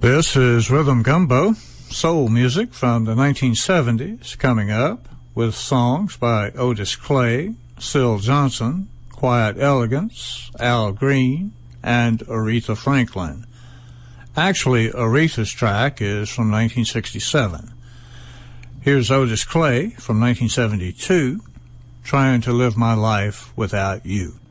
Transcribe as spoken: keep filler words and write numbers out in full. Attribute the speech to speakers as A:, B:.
A: This is Rhythm Gumbo, soul music from the nineteen seventies, coming up with songs by Otis Clay, Syl Johnson, Quiet Elegance, Al Green, and Aretha Franklin. Actually, Aretha's track is from nineteen sixty-seven. Here's Otis Clay from nineteen seventy-two, Trying to Live My Life Without You.